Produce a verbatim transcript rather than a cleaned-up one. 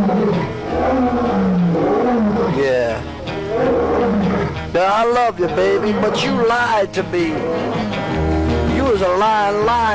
Yeah. Now I love you, baby, but you lied to me. You was a lying, lying.